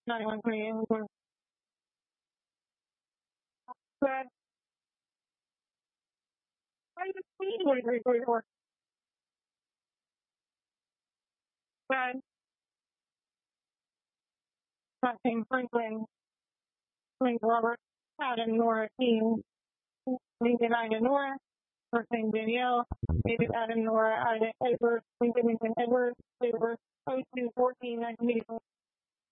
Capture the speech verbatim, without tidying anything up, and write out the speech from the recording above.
ninety-one twenty-eight. Good. twenty-three forty-four. Good. Blessing Franklin. Frank Robert. Adam Nora King. Lincoln Ida Nora. First name Danielle. David Adam Nora Ida Edwards. Lincoln Lincoln Edwards. Date of birth oh two fourteen nineteen eighty-four.